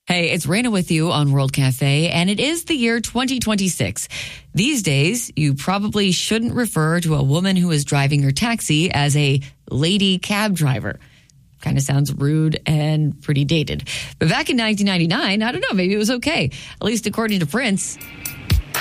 Hey, it's Raina with you on World Cafe, and it is the year 2026. These days, you probably shouldn't refer to a woman who is driving your taxi as a lady cab driver. Kind of sounds rude and pretty dated. But back in 1999, I don't know, maybe it was okay. At least according to Prince.